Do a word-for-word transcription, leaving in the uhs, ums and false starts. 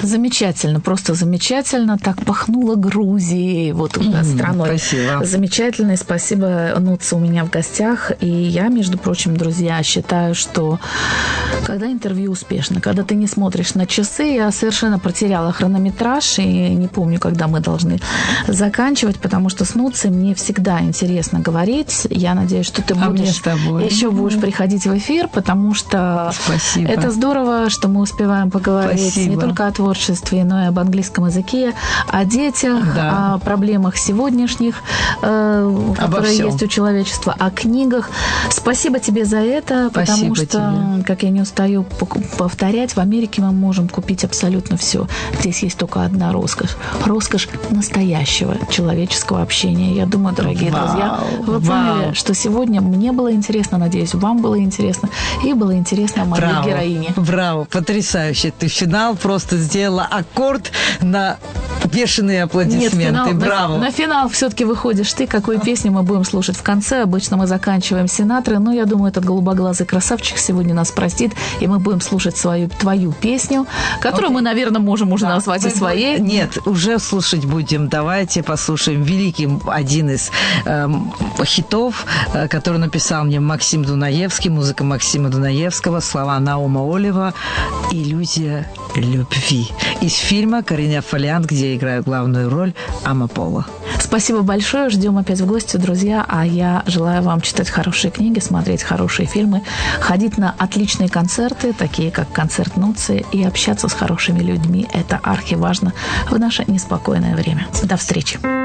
Замечательно, просто замечательно. Так пахнуло Грузией, вот mm-hmm, страной. Спасибо. Замечательно, и спасибо. Нуца у меня в гостях. И я, между прочим, друзья, считаю, что когда интервью успешно, когда ты не смотришь на часы, я совершенно потеряла хронометраж, и не помню, когда мы должны заканчивать, потому что с Нуцей мне всегда интересно говорить. Я надеюсь, что ты будешь а еще будешь приходить в эфир, потому что Спасибо. Это здорово, что мы успеваем поговорить Спасибо. не только о творчестве, но и об английском языке, о детях, да. о проблемах сегодняшних, э, которые есть у человечества, о книгах. Спасибо тебе за это, Спасибо потому что, тебе. как я не устаю повторять, в Америке мы можем купить абсолютно все. Здесь есть только одна роскошь. Роскошь настоящего человеческого общения. Я думаю, дорогие Вау. друзья, вы поняли, Вау. что сегодня мне было интересно, надеюсь, вам было интересно, и было интересно моей Браво. героине. Браво, потрясающе. Ты финал просто сделала аккорд на бешеные аплодисменты. Нет, финал, Браво. На, на финал все-таки выходишь ты. Какую песню мы будем слушать в конце? Обычно мы заканчиваем Синатры, но я думаю, этот голубоглазый красавчик сегодня нас простит, и мы будем слушать свою, твою песню, которую okay. мы, наверное, можем уже да. назвать и своей. Нет, уже слушать будем. Давайте послушаем великий один из эм, хитов, э, который написал мне Максим Дунаевский, музыка Максима Дунаевского, слова Наума Олева «Иллюзия любви» из фильма «Кариня Фолиант», где играю главную роль Амапола. Спасибо большое. Ждем опять в гости, друзья. А я желаю вам читать хорошие книги, смотреть хорошие фильмы, ходить на отличные концерты, такие как концерт Нуции, и общаться с хорошими людьми. Это архиважно в наше неспокойное время. До встречи.